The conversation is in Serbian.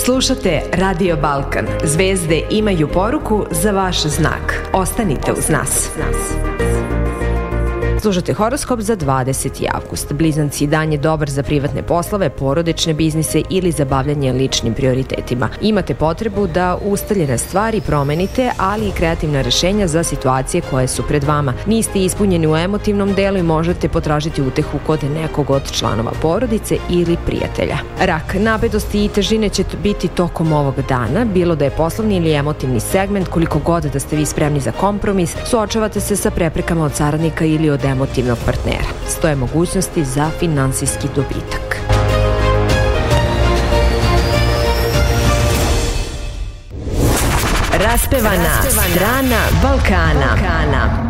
Slušate Radio Balkan. Zvezde imaju poruku za vaš znak. Ostanite uz nas. Slušate horoskop za 20. avgust. Blizanci, dan je dobar za privatne poslove, porodične biznise ili za bavljanje ličnim prioritetima. Imate potrebu da ustaljene stvari promenite, ali i kreativna rešenja za situacije koje su pred vama. Niste ispunjeni u emotivnom delu i možete potražiti utehu kod nekog od članova porodice ili prijatelja. Rak, napetosti i težine će biti tokom ovog dana, bilo da je poslovni ili emotivni segment, koliko god da ste vi spremni za kompromis, suočavate se sa preprekama od saradnika ili od emotivnog partnera. Stoje mogućnosti za finansijski dobitak. Raspevana strana Balkana.